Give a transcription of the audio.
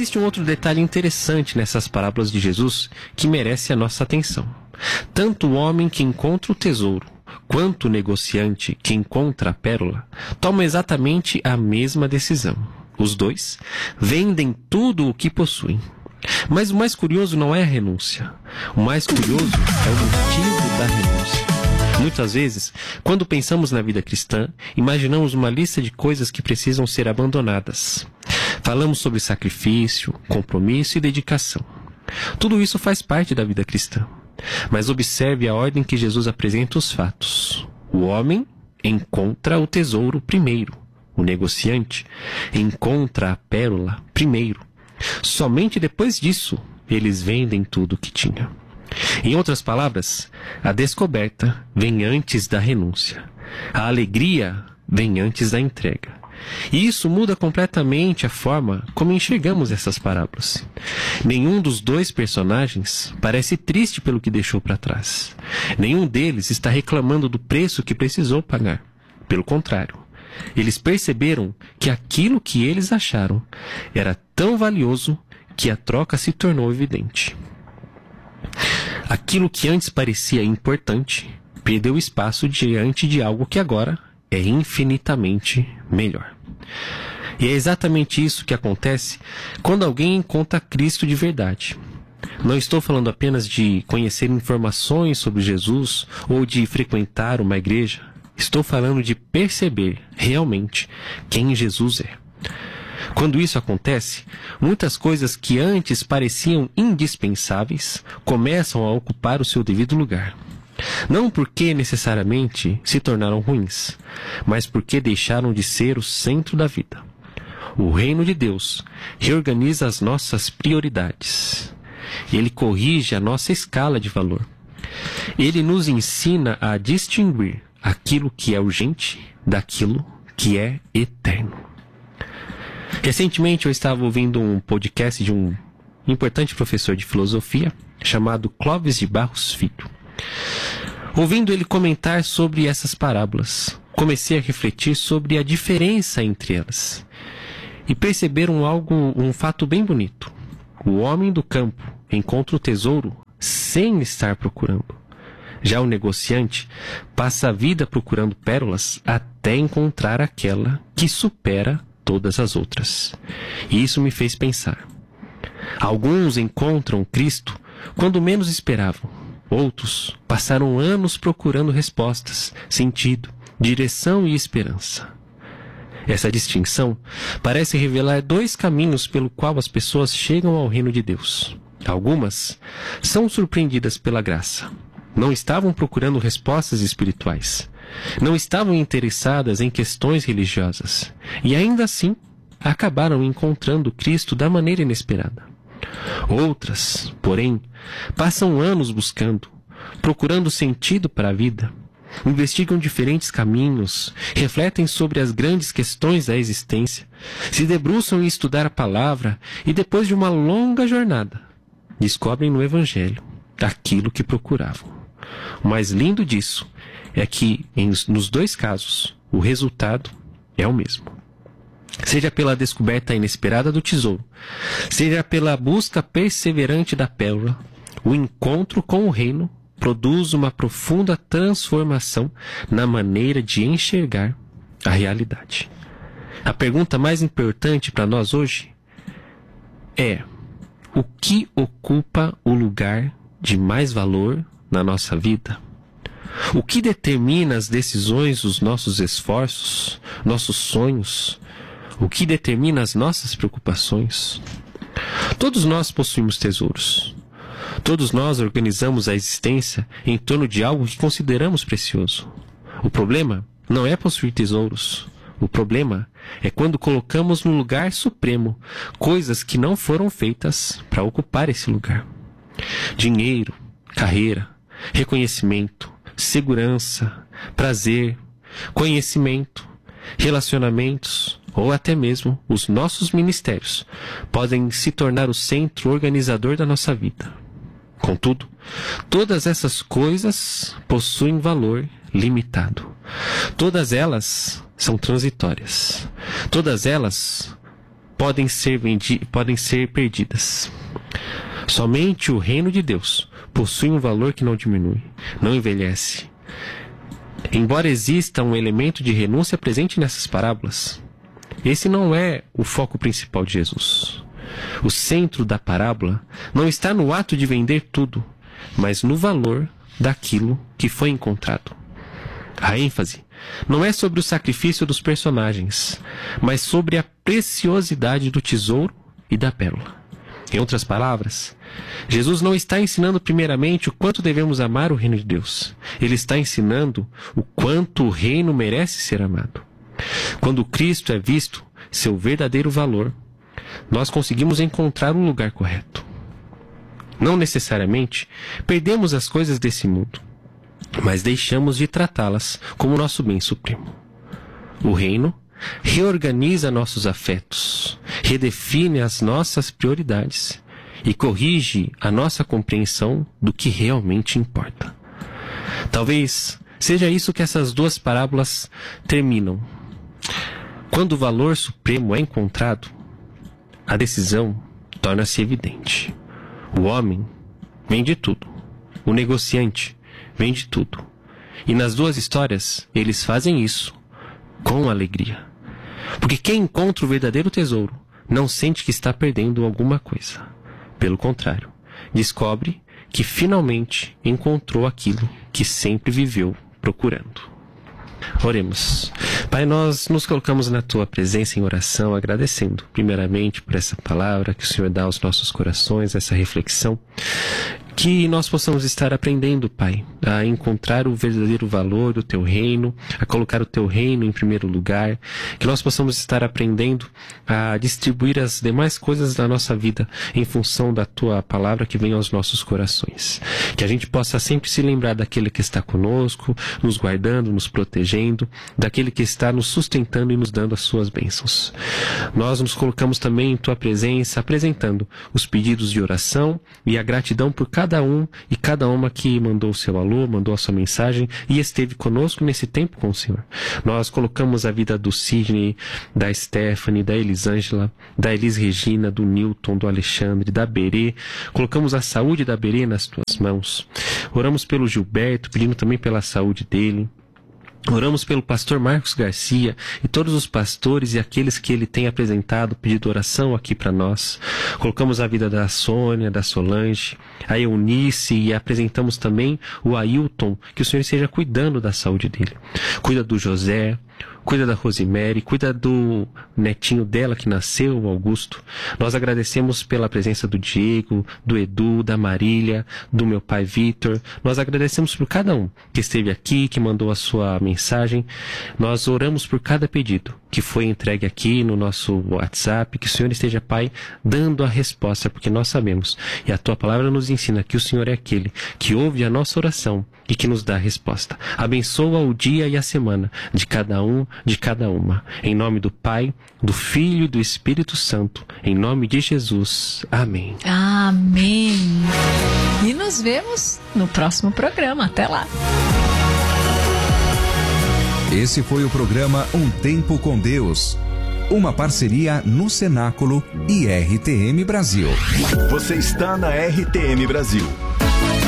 existe um outro detalhe interessante nessas parábolas de Jesus que merece a nossa atenção. Tanto o homem que encontra o tesouro, quanto o negociante que encontra a pérola, tomam exatamente a mesma decisão. Os dois vendem tudo o que possuem. Mas o mais curioso não é a renúncia. O mais curioso é o motivo da renúncia. Muitas vezes, quando pensamos na vida cristã, imaginamos uma lista de coisas que precisam ser abandonadas. Falamos sobre sacrifício, compromisso e dedicação. Tudo isso faz parte da vida cristã. Mas observe a ordem que Jesus apresenta os fatos. O homem encontra o tesouro primeiro. O negociante encontra a pérola primeiro. Somente depois disso, eles vendem tudo o que tinham. Em outras palavras, a descoberta vem antes da renúncia. A alegria vem antes da entrega. E isso muda completamente a forma como enxergamos essas parábolas. Nenhum dos dois personagens parece triste pelo que deixou para trás. Nenhum deles está reclamando do preço que precisou pagar. Pelo contrário, eles perceberam que aquilo que eles acharam era tão valioso que a troca se tornou evidente. Aquilo que antes parecia importante perdeu espaço diante de algo que agora é infinitamente melhor. E é exatamente isso que acontece quando alguém encontra Cristo de verdade. Não estou falando apenas de conhecer informações sobre Jesus ou de frequentar uma igreja. Estou falando de perceber realmente quem Jesus é. Quando isso acontece, muitas coisas que antes pareciam indispensáveis começam a ocupar o seu devido lugar. Não porque necessariamente se tornaram ruins, mas porque deixaram de ser o centro da vida. O reino de Deus reorganiza as nossas prioridades. Ele corrige a nossa escala de valor. Ele nos ensina a distinguir aquilo que é urgente daquilo que é eterno. Recentemente eu estava ouvindo um podcast de um importante professor de filosofia chamado Clóvis de Barros Filho. Ouvindo ele comentar sobre essas parábolas, comecei a refletir sobre a diferença entre elas e perceber um fato bem bonito. O homem do campo encontra o tesouro sem estar procurando. Já o negociante passa a vida procurando pérolas até encontrar aquela que supera todas as outras. E isso me fez pensar. Alguns encontram Cristo quando menos esperavam. Outros passaram anos procurando respostas, sentido, direção e esperança. Essa distinção parece revelar dois caminhos pelo qual as pessoas chegam ao reino de Deus. Algumas são surpreendidas pela graça. Não estavam procurando respostas espirituais. Não estavam interessadas em questões religiosas. E ainda assim, acabaram encontrando Cristo da maneira inesperada. Outras, porém, passam anos buscando, procurando sentido para a vida, investigam diferentes caminhos, refletem sobre as grandes questões da existência, se debruçam em estudar a palavra e, depois de uma longa jornada, descobrem no Evangelho aquilo que procuravam. O mais lindo disso é que, nos dois casos, o resultado é o mesmo. Seja pela descoberta inesperada do tesouro, seja pela busca perseverante da pérola, o encontro com o reino produz uma profunda transformação na maneira de enxergar a realidade. A pergunta mais importante para nós hoje é: o que ocupa o lugar de mais valor na nossa vida? O que determina as decisões dos nossos esforços, nossos sonhos? O que determina as nossas preocupações? Todos nós possuímos tesouros. Todos nós organizamos a existência em torno de algo que consideramos precioso. O problema não é possuir tesouros. O problema é quando colocamos no lugar supremo coisas que não foram feitas para ocupar esse lugar. Dinheiro, carreira, reconhecimento, segurança, prazer, conhecimento, relacionamentos ou até mesmo os nossos ministérios podem se tornar o centro organizador da nossa vida. Contudo, todas essas coisas possuem valor limitado. Todas elas são transitórias. Todas elas podem ser perdidas. Somente o reino de Deus possui um valor que não diminui, não envelhece. Embora exista um elemento de renúncia presente nessas parábolas, esse não é o foco principal de Jesus. O centro da parábola não está no ato de vender tudo, mas no valor daquilo que foi encontrado. A ênfase não é sobre o sacrifício dos personagens, mas sobre a preciosidade do tesouro e da pérola. Em outras palavras, Jesus não está ensinando primeiramente o quanto devemos amar o reino de Deus. Ele está ensinando o quanto o reino merece ser amado. Quando Cristo é visto seu verdadeiro valor, nós conseguimos encontrar um lugar correto. Não necessariamente perdemos as coisas desse mundo, mas deixamos de tratá-las como nosso bem supremo. O reino reorganiza nossos afetos, redefine as nossas prioridades e corrige a nossa compreensão do que realmente importa. Talvez seja isso que essas duas parábolas terminam. Quando o valor supremo é encontrado, a decisão torna-se evidente. O homem vende tudo. O negociante vende tudo. E nas duas histórias, eles fazem isso com alegria. Porque quem encontra o verdadeiro tesouro não sente que está perdendo alguma coisa. Pelo contrário, descobre que finalmente encontrou aquilo que sempre viveu procurando. Oremos. Pai, nós nos colocamos na Tua presença em oração, agradecendo primeiramente por essa palavra que o Senhor dá aos nossos corações, essa reflexão. Que nós possamos estar aprendendo, Pai, a encontrar o verdadeiro valor do Teu reino, a colocar o Teu reino em primeiro lugar. Que nós possamos estar aprendendo a distribuir as demais coisas da nossa vida em função da Tua palavra que vem aos nossos corações. Que a gente possa sempre se lembrar daquele que está conosco, nos guardando, nos protegendo, daquele que está nos sustentando e nos dando as Suas bênçãos. Nós nos colocamos também em Tua presença, apresentando os pedidos de oração e a gratidão por cada um e cada uma que mandou o seu alô, mandou a sua mensagem e esteve conosco nesse tempo com o Senhor. Nós colocamos a vida do Sidney, da Stephanie, da Elisângela, da Elis Regina, do Newton, do Alexandre, da Berê. Colocamos a saúde da Berê nas tuas mãos. Oramos pelo Gilberto, pedindo também pela saúde dele. Oramos pelo pastor Marcos Garcia e todos os pastores e aqueles que ele tem apresentado, pedido oração aqui para nós. Colocamos a vida da Sônia, da Solange, a Eunice e apresentamos também o Ailton, que o Senhor esteja cuidando da saúde dele. Cuida do José, cuida da Rosemary, cuida do netinho dela que nasceu, o Augusto. Nós agradecemos pela presença do Diego, do Edu, da Marília, do meu pai Vitor. Nós agradecemos por cada um que esteve aqui, que mandou a sua mensagem. Nós oramos por cada pedido que foi entregue aqui no nosso WhatsApp. Que o Senhor esteja, Pai, dando a resposta, porque nós sabemos, e a Tua palavra nos ensina que o Senhor é aquele que ouve a nossa oração e que nos dá a resposta. Abençoa o dia e a semana de cada um, de cada uma. Em nome do Pai, do Filho e do Espírito Santo. Em nome de Jesus. Amém. Amém. E nos vemos no próximo programa. Até lá. Esse foi o programa Um Tempo com Deus. Uma parceria no Cenáculo e RTM Brasil. Você está na RTM Brasil.